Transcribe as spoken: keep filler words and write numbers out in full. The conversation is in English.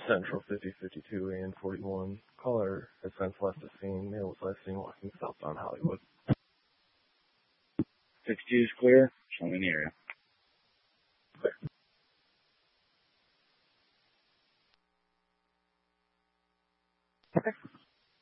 Central fifty fifty-two and forty-one. Caller has since left the scene. Male was last seen walking southbound Hollywood. sixty-two is clear. Show me in the area. Clear. Okay.